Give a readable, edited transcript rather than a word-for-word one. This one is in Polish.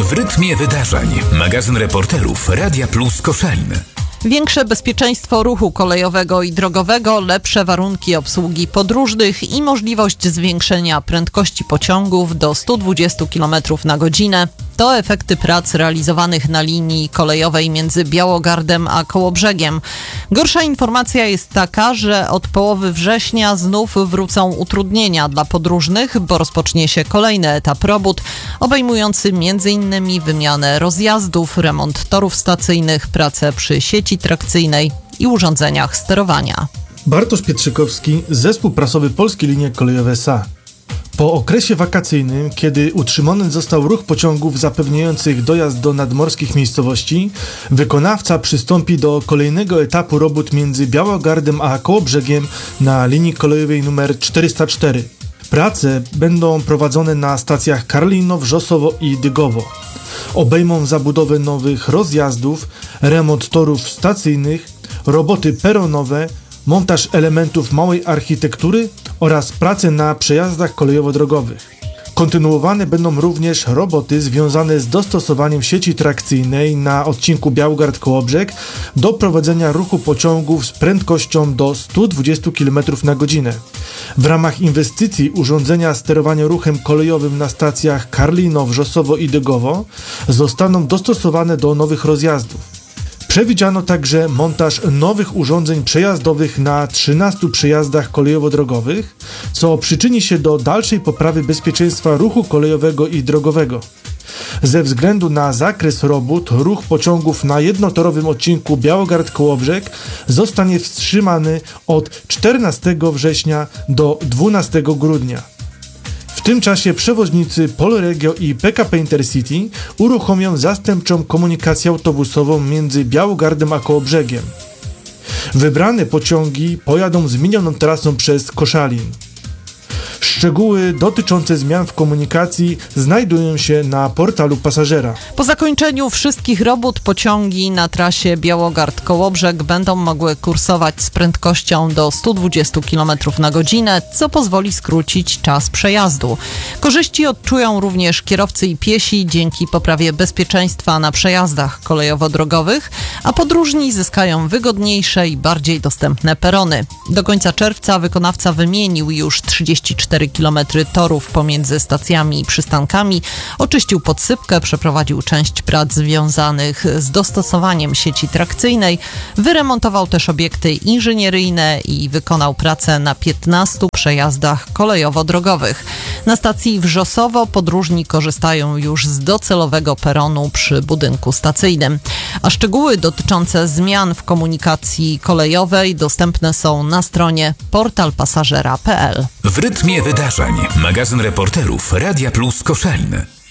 W rytmie wydarzeń. Magazyn reporterów Radia Plus Koszalin. Większe bezpieczeństwo ruchu kolejowego i drogowego, lepsze warunki obsługi podróżnych i możliwość zwiększenia prędkości pociągów do 120 km na godzinę. To efekty prac realizowanych na linii kolejowej między Białogardem a Kołobrzegiem. Gorsza informacja jest taka, że od połowy września znów wrócą utrudnienia dla podróżnych, bo rozpocznie się kolejny etap robót, obejmujący m.in. wymianę rozjazdów, remont torów stacyjnych, pracę przy sieci trakcyjnej i urządzeniach sterowania. Bartosz Pietrzykowski, zespół prasowy Polskie Linie Kolejowe S.A. Po okresie wakacyjnym, kiedy utrzymany został ruch pociągów zapewniających dojazd do nadmorskich miejscowości, wykonawca przystąpi do kolejnego etapu robót między Białogardem a Kołobrzegiem na linii kolejowej nr 404. Prace będą prowadzone na stacjach Karlino, Wrzosowo i Dygowo. Obejmą zabudowę nowych rozjazdów, remont torów stacyjnych, roboty peronowe, montaż elementów małej architektury oraz prace na przejazdach kolejowo-drogowych. Kontynuowane będą również roboty związane z dostosowaniem sieci trakcyjnej na odcinku Białogard-Kołobrzeg do prowadzenia ruchu pociągów z prędkością do 120 km na godzinę. W ramach inwestycji urządzenia sterowania ruchem kolejowym na stacjach Karlino, Wrzosowo i Dygowo zostaną dostosowane do nowych rozjazdów. Przewidziano także montaż nowych urządzeń przejazdowych na 13 przejazdach kolejowo-drogowych, co przyczyni się do dalszej poprawy bezpieczeństwa ruchu kolejowego i drogowego. Ze względu na zakres robót, ruch pociągów na jednotorowym odcinku Białogard-Kołobrzeg zostanie wstrzymany od 14 września do 12 grudnia. W tym czasie przewoźnicy Polregio i PKP Intercity uruchomią zastępczą komunikację autobusową między Białogardem a Kołobrzegiem. Wybrane pociągi pojadą zmienioną trasą przez Koszalin. Szczegóły dotyczące zmian w komunikacji znajdują się na portalu pasażera. Po zakończeniu wszystkich robót pociągi na trasie Białogard-Kołobrzeg będą mogły kursować z prędkością do 120 km na godzinę, co pozwoli skrócić czas przejazdu. Korzyści odczują również kierowcy i piesi dzięki poprawie bezpieczeństwa na przejazdach kolejowo-drogowych, a podróżni zyskają wygodniejsze i bardziej dostępne perony. Do końca czerwca wykonawca wymienił już 34 km torów pomiędzy stacjami i przystankami, oczyścił podsypkę, przeprowadził część prac związanych z dostosowaniem sieci trakcyjnej, wyremontował też obiekty inżynieryjne i wykonał pracę na 15 przejazdach kolejowo-drogowych. Na stacji Wrzosowo podróżni korzystają już z docelowego peronu przy budynku stacyjnym. A szczegóły dotyczące zmian w komunikacji kolejowej dostępne są na stronie portalpasażera.pl. W rytmie wydarzeń. Magazyn reporterów Radia Plus Koszalin.